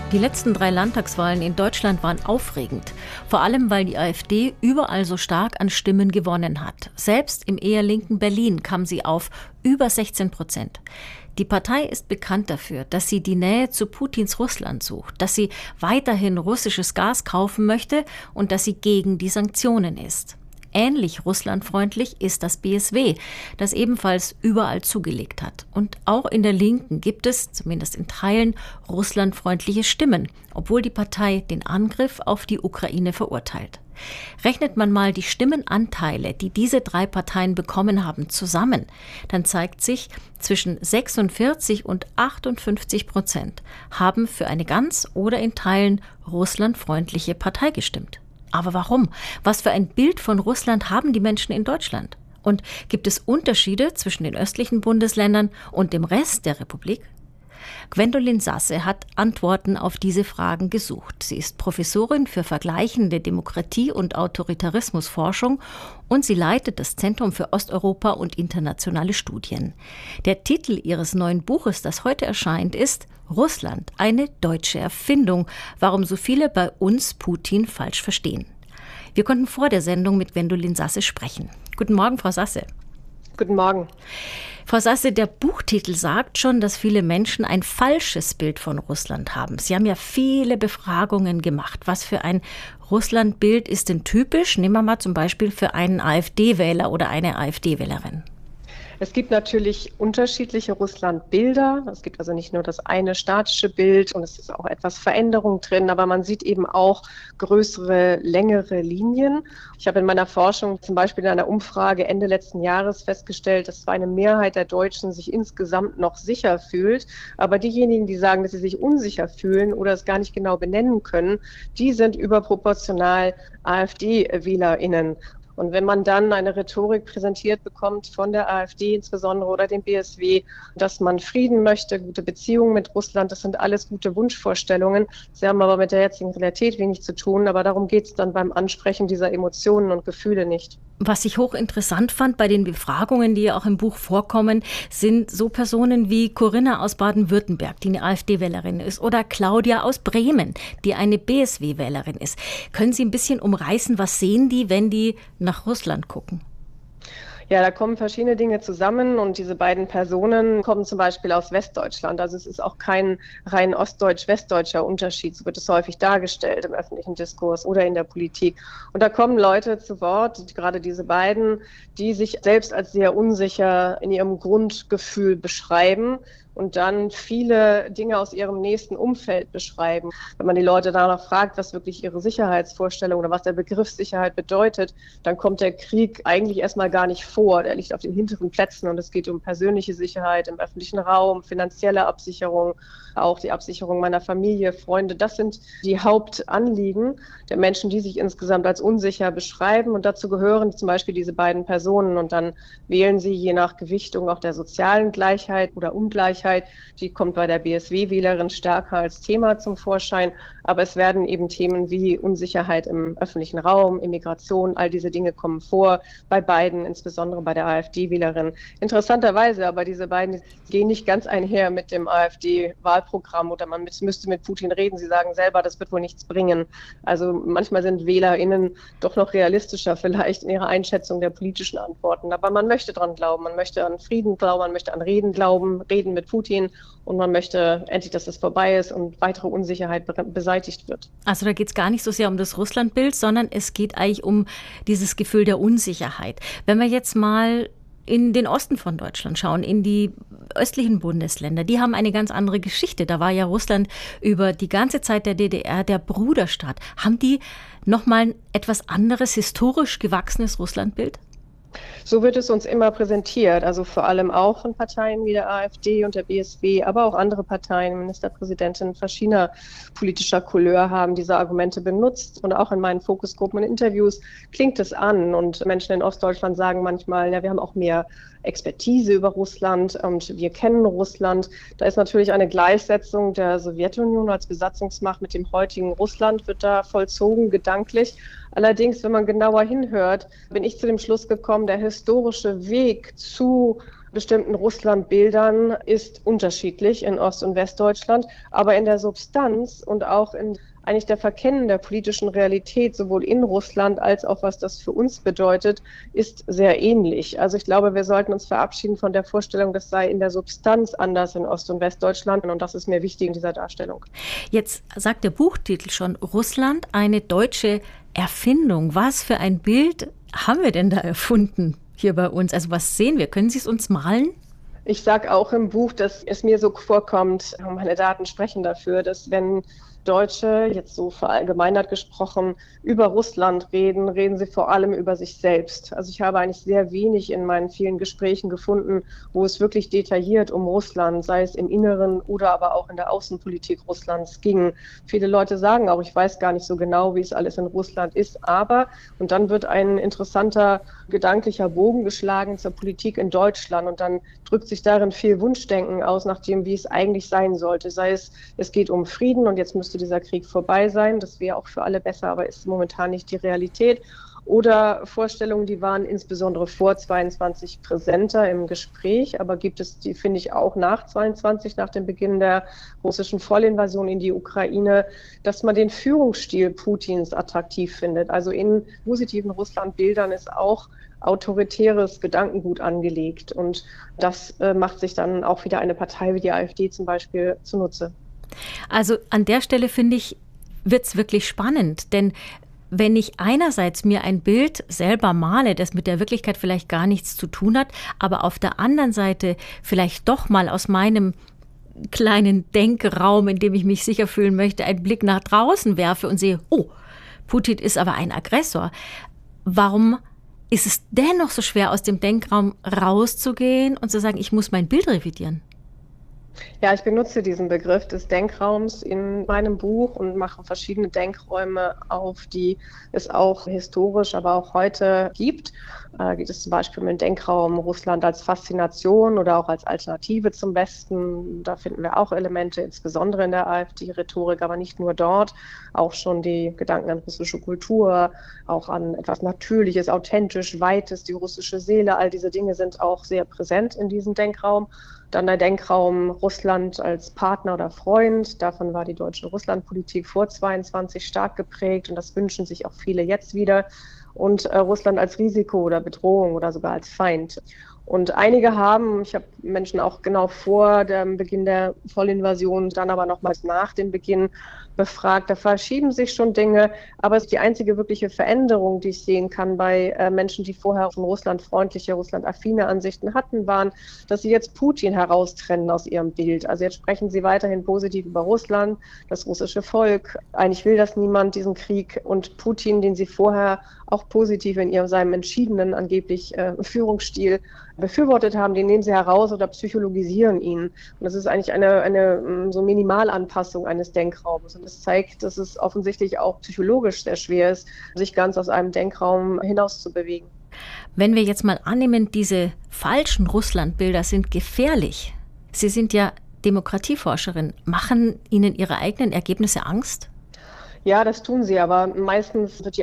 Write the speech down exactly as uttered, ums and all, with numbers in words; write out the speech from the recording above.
Die letzten drei Landtagswahlen in Deutschland waren aufregend. Vor allem, weil die AfD überall so stark an Stimmen gewonnen hat. Selbst im eher linken Berlin kam sie auf über sechzehn Prozent. Die Partei ist bekannt dafür, dass sie die Nähe zu Putins Russland sucht, dass sie weiterhin russisches Gas kaufen möchte und dass sie gegen die Sanktionen ist. Ähnlich russlandfreundlich ist das B S W, das ebenfalls überall zugelegt hat. Und auch in der Linken gibt es, zumindest in Teilen, russlandfreundliche Stimmen, obwohl die Partei den Angriff auf die Ukraine verurteilt. Rechnet man mal die Stimmenanteile, die diese drei Parteien bekommen haben, zusammen, dann zeigt sich, zwischen sechsundvierzig und achtundfünfzig Prozent haben für eine ganz oder in Teilen russlandfreundliche Partei gestimmt. Aber warum? Was für ein Bild von Russland haben die Menschen in Deutschland? Und gibt es Unterschiede zwischen den östlichen Bundesländern und dem Rest der Republik? Gwendolin Sasse hat Antworten auf diese Fragen gesucht. Sie ist Professorin für vergleichende Demokratie- und Autoritarismusforschung und sie leitet das Zentrum für Osteuropa und internationale Studien. Der Titel ihres neuen Buches, das heute erscheint, ist Russland, eine deutsche Erfindung, warum so viele bei uns Putin falsch verstehen. Wir konnten vor der Sendung mit Gwendolin Sasse sprechen. Guten Morgen, Frau Sasse. Guten Morgen. Frau Sasse, der Buchtitel sagt schon, dass viele Menschen ein falsches Bild von Russland haben. Sie haben ja viele Befragungen gemacht. Was für ein Russlandbild ist denn typisch? Nehmen wir mal zum Beispiel für einen AfD-Wähler oder eine AfD-Wählerin. Es gibt natürlich unterschiedliche Russlandbilder. Es gibt also nicht nur das eine statische Bild und es ist auch etwas Veränderung drin, aber man sieht eben auch größere, längere Linien. Ich habe in meiner Forschung zum Beispiel in einer Umfrage Ende letzten Jahres festgestellt, dass zwar eine Mehrheit der Deutschen sich insgesamt noch sicher fühlt, aber diejenigen, die sagen, dass sie sich unsicher fühlen oder es gar nicht genau benennen können, die sind überproportional AfD-WählerInnen. Und wenn man dann eine Rhetorik präsentiert bekommt von der AfD insbesondere oder dem B S W, dass man Frieden möchte, gute Beziehungen mit Russland, das sind alles gute Wunschvorstellungen. Sie haben aber mit der jetzigen Realität wenig zu tun, aber darum geht es dann beim Ansprechen dieser Emotionen und Gefühle nicht. Was ich hochinteressant fand bei den Befragungen, die ja auch im Buch vorkommen, sind so Personen wie Corinna aus Baden-Württemberg, die eine AfD-Wählerin ist, oder Claudia aus Bremen, die eine B S W-Wählerin ist. Können Sie ein bisschen umreißen, was sehen die, wenn die nach Russland gucken? Ja, da kommen verschiedene Dinge zusammen und diese beiden Personen kommen zum Beispiel aus Westdeutschland. Also es ist auch kein rein ostdeutsch-westdeutscher Unterschied, so wird es häufig dargestellt im öffentlichen Diskurs oder in der Politik. Und da kommen Leute zu Wort, gerade diese beiden, die sich selbst als sehr unsicher in ihrem Grundgefühl beschreiben und dann viele Dinge aus ihrem nächsten Umfeld beschreiben. Wenn man die Leute danach fragt, was wirklich ihre Sicherheitsvorstellung oder was der Begriff Sicherheit bedeutet, dann kommt der Krieg eigentlich erstmal gar nicht vor. Der liegt auf den hinteren Plätzen und es geht um persönliche Sicherheit im öffentlichen Raum, finanzielle Absicherung, auch die Absicherung meiner Familie, Freunde. Das sind die Hauptanliegen der Menschen, die sich insgesamt als unsicher beschreiben. Und dazu gehören zum Beispiel diese beiden Personen. Und dann wählen sie je nach Gewichtung auch der sozialen Gleichheit oder Ungleichheit. Die kommt bei der B S W-Wählerin stärker als Thema zum Vorschein. Aber es werden eben Themen wie Unsicherheit im öffentlichen Raum, Immigration, all diese Dinge kommen vor. Bei beiden, insbesondere bei der AfD-Wählerin. Interessanterweise, aber diese beiden gehen nicht ganz einher mit dem AfD-Wahlprogramm oder man müsste mit Putin reden. Sie sagen selber, das wird wohl nichts bringen. Also manchmal sind WählerInnen doch noch realistischer vielleicht in ihrer Einschätzung der politischen Antworten. Aber man möchte dran glauben, man möchte an Frieden glauben, man möchte an Reden glauben, reden mit Putin und man möchte endlich, dass es vorbei ist und weitere Unsicherheit beseitigt wird. Also da geht es gar nicht so sehr um das Russlandbild, sondern es geht eigentlich um dieses Gefühl der Unsicherheit. Wenn wir jetzt mal in den Osten von Deutschland schauen, in die östlichen Bundesländer, die haben eine ganz andere Geschichte. Da war ja Russland über die ganze Zeit der D D R der Bruderstaat. Haben die nochmal ein etwas anderes, historisch gewachsenes Russlandbild? So wird es uns immer präsentiert, also vor allem auch von Parteien wie der AfD und der B S W, aber auch andere Parteien, Ministerpräsidentinnen verschiedener politischer Couleur haben diese Argumente benutzt. Und auch in meinen Fokusgruppen und Interviews klingt es an. Und Menschen in Ostdeutschland sagen manchmal, ja, wir haben auch mehr Expertise über Russland und wir kennen Russland. Da ist natürlich eine Gleichsetzung der Sowjetunion als Besatzungsmacht mit dem heutigen Russland, wird da vollzogen, gedanklich. Allerdings, wenn man genauer hinhört, bin ich zu dem Schluss gekommen, der historische Weg zu bestimmten Russland-Bildern ist unterschiedlich in Ost- und Westdeutschland, aber in der Substanz und auch in eigentlich der Verkennen der politischen Realität, sowohl in Russland als auch was das für uns bedeutet, ist sehr ähnlich. Also ich glaube, wir sollten uns verabschieden von der Vorstellung, das sei in der Substanz anders in Ost- und Westdeutschland. Und das ist mir wichtig in dieser Darstellung. Jetzt sagt der Buchtitel schon, Russland, eine deutsche Erfindung. Was für ein Bild haben wir denn da erfunden hier bei uns? Also was sehen wir? Können Sie es uns malen? Ich sage auch im Buch, dass es mir so vorkommt, meine Daten sprechen dafür, dass wenn Deutsche, jetzt so verallgemeinert gesprochen, über Russland reden, reden sie vor allem über sich selbst. Also ich habe eigentlich sehr wenig in meinen vielen Gesprächen gefunden, wo es wirklich detailliert um Russland, sei es im Inneren oder aber auch in der Außenpolitik Russlands ging. Viele Leute sagen auch, ich weiß gar nicht so genau, wie es alles in Russland ist, aber, und dann wird ein interessanter gedanklicher Bogen geschlagen zur Politik in Deutschland und dann drückt sich darin viel Wunschdenken aus, nach dem, wie es eigentlich sein sollte. Sei es, es geht um Frieden und jetzt müsste dieser Krieg vorbei sein. Das wäre auch für alle besser, aber ist momentan nicht die Realität. Oder Vorstellungen, die waren insbesondere vor zweiundzwanzig präsenter im Gespräch, aber gibt es die, finde ich, auch nach zweiundzwanzig, nach dem Beginn der russischen Vollinvasion in die Ukraine, dass man den Führungsstil Putins attraktiv findet. Also in positiven Russland-Bildern ist auch autoritäres Gedankengut angelegt und das äh, macht sich dann auch wieder eine Partei wie die AfD zum Beispiel zunutze. Also an der Stelle finde ich, wird es wirklich spannend, denn wenn ich einerseits mir ein Bild selber male, das mit der Wirklichkeit vielleicht gar nichts zu tun hat, aber auf der anderen Seite vielleicht doch mal aus meinem kleinen Denkraum, in dem ich mich sicher fühlen möchte, einen Blick nach draußen werfe und sehe, oh, Putin ist aber ein Aggressor. Warum ist es dennoch so schwer, aus dem Denkraum rauszugehen und zu sagen, ich muss mein Bild revidieren? Ja, ich benutze diesen Begriff des Denkraums in meinem Buch und mache verschiedene Denkräume auf, die es auch historisch, aber auch heute gibt. Da geht es zum Beispiel um den Denkraum Russland als Faszination oder auch als Alternative zum Westen. Da finden wir auch Elemente, insbesondere in der AfD-Rhetorik, aber nicht nur dort. Auch schon die Gedanken an russische Kultur, auch an etwas Natürliches, Authentisch, Weites, die russische Seele. All diese Dinge sind auch sehr präsent in diesem Denkraum. Dann der Denkraum Russland als Partner oder Freund. Davon war die deutsche Russlandpolitik vor zweiundzwanzig stark geprägt und das wünschen sich auch viele jetzt wieder. Und äh, Russland als Risiko oder Bedrohung oder sogar als Feind. Und einige haben, ich habe Menschen auch genau vor dem Beginn der Vollinvasion, dann aber nochmals nach dem Beginn befragt. Da verschieben sich schon Dinge, aber es ist die einzige wirkliche Veränderung, die ich sehen kann bei äh, Menschen, die vorher von Russland freundliche, Russland-affine Ansichten hatten, waren, dass sie jetzt Putin heraustrennen aus ihrem Bild. Also jetzt sprechen sie weiterhin positiv über Russland, das russische Volk. Eigentlich will das niemand, diesen Krieg. Und Putin, den sie vorher auch positiv in ihrem, seinem entschiedenen, angeblich äh, Führungsstil befürwortet haben, den nehmen sie heraus oder psychologisieren ihn. Und das ist eigentlich eine, eine so Minimalanpassung eines Denkraums. Und das zeigt, dass es offensichtlich auch psychologisch sehr schwer ist, sich ganz aus einem Denkraum hinaus zu bewegen. Wenn wir jetzt mal annehmen, diese falschen Russlandbilder sind gefährlich. Sie sind ja Demokratieforscherin. Machen Ihnen Ihre eigenen Ergebnisse Angst? Ja, das tun sie, aber meistens wird die